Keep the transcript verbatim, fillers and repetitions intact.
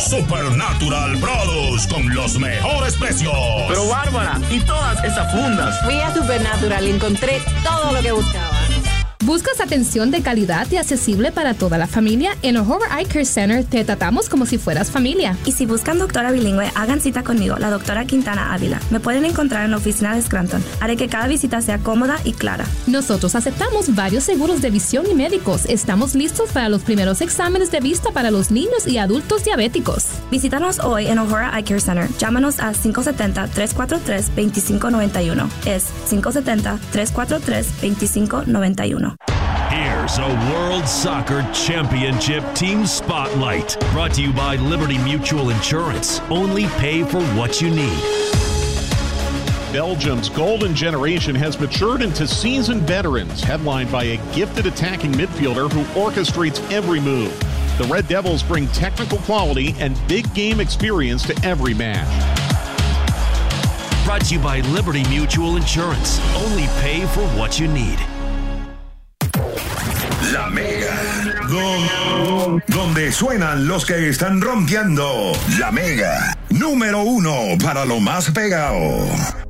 Supernatural Produce con los mejores precios. Pero Bárbara, ¿y todas esas fundas? Fui a Supernatural y encontré todo lo que buscaba. ¿Buscas atención de calidad y accesible para toda la familia? En O'Hara Eye Care Center te tratamos como si fueras familia. Y si buscan doctora bilingüe, hagan cita conmigo, la doctora Quintana Ávila. Me pueden encontrar en la oficina de Scranton. Haré que cada visita sea cómoda y clara. Nosotros aceptamos varios seguros de visión y médicos. Estamos listos para los primeros exámenes de vista para los niños y adultos diabéticos. Visítanos hoy en O'Hara Eye Care Center. Llámanos a cinco siete cero, tres cuatro tres, dos cinco nueve uno. Es cinco siete cero, tres cuatro tres, dos cinco nueve uno. Here's a World Soccer Championship Team Spotlight. Brought to you by Liberty Mutual Insurance. Only pay for what you need. Belgium's golden generation has matured into seasoned veterans, headlined by a gifted attacking midfielder who orchestrates every move. The Red Devils bring technical quality and big game experience to every match. Brought to you by Liberty Mutual Insurance. Only pay for what you need. La Mega. Don, donde suenan los que están rompiendo. La Mega. Número uno para lo más pegado.